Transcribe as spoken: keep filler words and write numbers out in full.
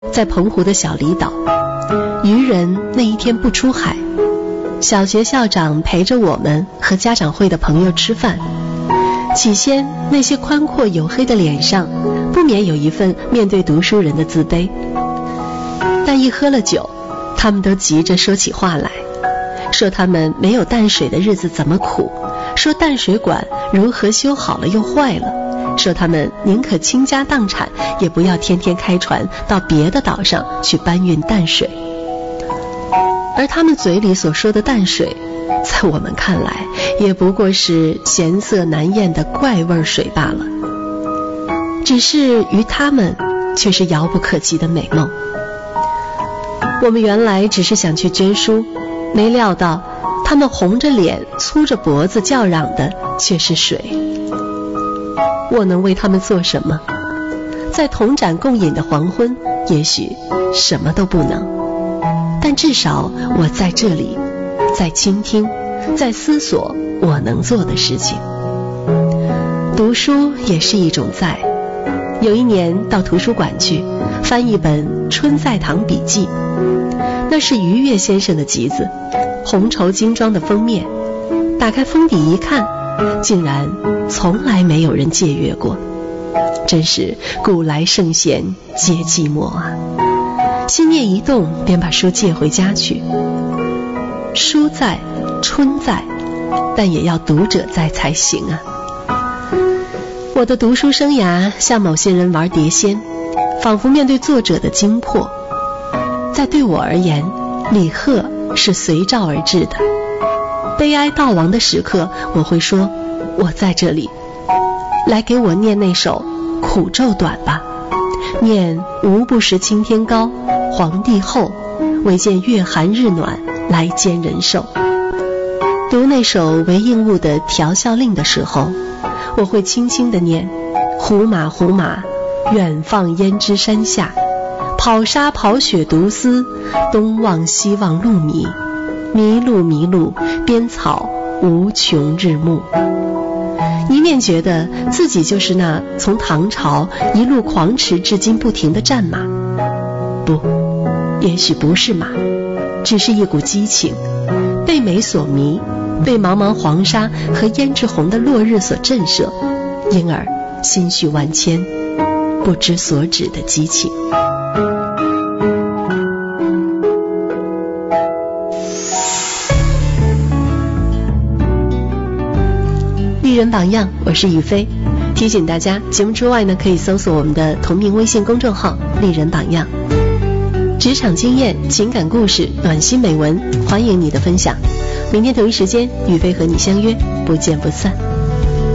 在澎湖的小离岛，渔人那一天不出海，小学校长陪着我们和家长会的朋友吃饭。起先那些宽阔黝黑的脸上不免有一份面对读书人的自卑，但一喝了酒，他们都急着说起话来，说他们没有淡水的日子怎么苦，说淡水管如何修好了又坏了，说他们宁可倾家荡产也不要天天开船到别的岛上去搬运淡水。而他们嘴里所说的淡水，在我们看来也不过是咸涩难咽的怪味水罢了，只是于他们却是遥不可及的美梦。我们原来只是想去捐书，没料到他们红着脸粗着脖子叫嚷的却是水。我能为他们做什么？在同盏共饮的黄昏，也许什么都不能，但至少我在这里，在倾听，在思索我能做的事情。读书也是一种在。有一年到图书馆去翻一本《春在堂笔记》，那是余岳先生的集子，红绸精装的封面，打开封底一看，竟然从来没有人借阅过，真是古来圣贤皆寂寞啊！心念一动，便把书借回家去。书在，春在，但也要读者在才行啊！我的读书生涯像某些人玩碟仙，仿佛面对作者的精魄。在对我而言，李贺是随召而至的。悲哀悼亡的时刻，我会说，我在这里，来给我念那首苦咒短吧，念无不识青天高，黄帝厚，唯见月寒日暖，来煎人寿。读那首韦应物的调笑令的时候，我会轻轻地念，胡马胡马，远放胭脂山下，跑沙跑雪独思，东望西望路迷，迷路迷路，边草无穷日暮。一面觉得自己就是那从唐朝一路狂驰至今不停的战马，不，也许不是马，只是一股激情，被美所迷，被茫茫黄沙和胭脂红的落日所震慑，因而心绪万千，不知所止的激情。丽人榜样，我是雨飞。提醒大家，节目之外呢，可以搜索我们的同名微信公众号丽人榜样。职场经验、情感故事、暖心美文，欢迎你的分享。明天同一时间，雨飞和你相约，不见不散。